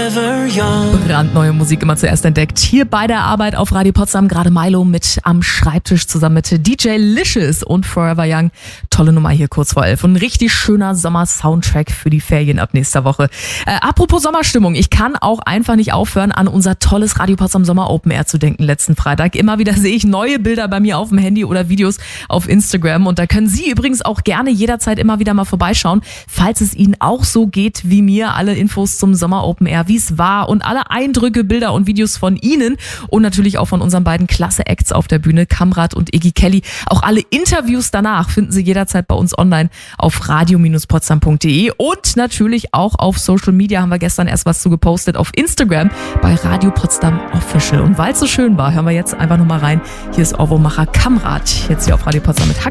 Brandneue Musik immer zuerst entdeckt. Hier bei der Arbeit auf Radio Potsdam gerade Milo mit am Schreibtisch zusammen mit DJ Licious und Forever Young. Tolle Nummer hier kurz vor 11 und ein richtig schöner Sommer-Soundtrack für die Ferien ab nächster Woche. Apropos Sommerstimmung, ich kann auch einfach nicht aufhören, an unser tolles Radio Potsdam Sommer Open Air zu denken letzten Freitag. Immer wieder sehe ich neue Bilder bei mir auf dem Handy oder Videos auf Instagram und da können Sie übrigens auch gerne jederzeit immer wieder mal vorbeischauen, falls es Ihnen auch so geht wie mir. Alle Infos zum Sommer Open Air, wie es war und alle Eindrücke, Bilder und Videos von Ihnen und natürlich auch von unseren beiden klasse Acts auf der Bühne, Kamrat und Iggy Kelly. Auch alle Interviews danach finden Sie jederzeit bei uns online auf radio-potsdam.de und natürlich auch auf Social Media haben wir gestern erst was zu gepostet auf Instagram bei Radio Potsdam Official. Und weil es so schön war, hören wir jetzt einfach nochmal rein. Hier ist Orwo Macher Kamrat, jetzt hier auf Radio Potsdam mit